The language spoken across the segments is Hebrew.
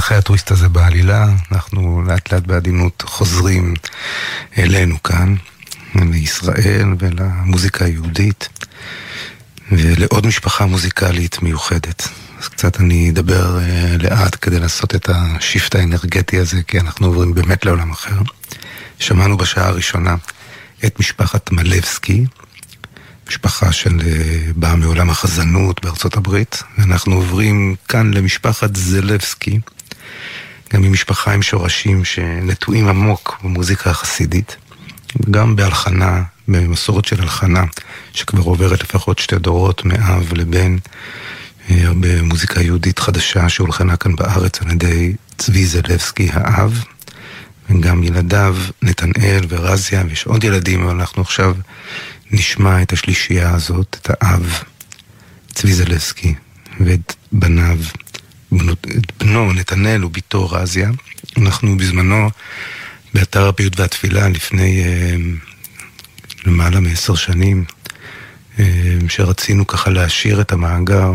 אחרי הטוויסט הזה בעלילה, אנחנו לאט לאט בעדינות חוזרים אלינו כאן, לישראל ולמוזיקה היהודית, ולעוד משפחה מוזיקלית מיוחדת. אז קצת אני אדבר לאט כדי לעשות את השיפט האנרגטי הזה, כי אנחנו עוברים באמת לעולם אחר. שמענו בשעה הראשונה את משפחת מלבסקי, משפחה באה מעולם החזנות בארצות הברית, ואנחנו עוברים כאן למשפחת זלבסקי, גם היא משפחה עם שורשים שנטועים עמוק במוזיקה החסידית, גם בהלחנה, במסורת של הלחנה, שכבר עוברת לפחות 2 דורות מאב לבן, במוזיקה יהודית חדשה שהולחנה כאן בארץ על ידי צבי זלבסקי האב, וגם ילדיו נתנאל ורזיה, ויש עוד ילדים, אבל אנחנו עכשיו נשמע את השלישייה הזאת, את האב צבי זלבסקי ואת בניו, את בנו נתנאל וביתו רזיה. אנחנו בזמנו באתר הפיוט והתפילה לפני למעלה מ10 שנים, שרצינו ככה להשאיר את המאגר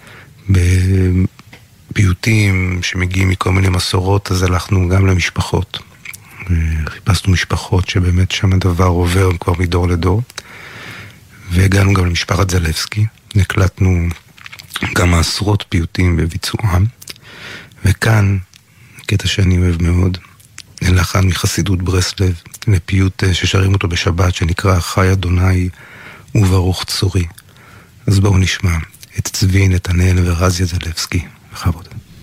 בפיוטים שמגיעים מכל מיני מסורות, אז הלכנו גם למשפחות. חיפשנו משפחות שבאמת שם הדבר עובר כבר מדור לדור, והגענו גם למשפחת זלבסקי, נקלטנו כמה עשרות פיוטים בביצועם, וכאן, קטע שאני אוהב מאוד, לחן מחסידות ברסלב, לפיוט ששרים אותו בשבת, שנקרא חי אדוני וברוך צורי. אז בואו נשמע את צבי, נתנאל ורזיה זלבסקי, בכבוד.